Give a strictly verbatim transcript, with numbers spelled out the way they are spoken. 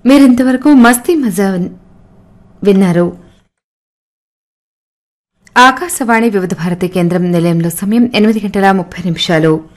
మీరింతవరకు మస్తీ మజా విన్నారు. ఆకాశవాణి వివిధ భారతి కేంద్రం నిలయంలో సమయం ఎనిమిది గంటల ముప్పై నిమిషాలు.